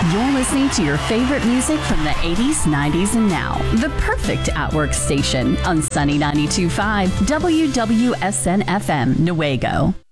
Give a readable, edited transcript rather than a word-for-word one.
You're listening to your favorite music from the 80s, 90s, and now. The perfect at-work station on Sunny 92.5 WWSN FM, Newaygo.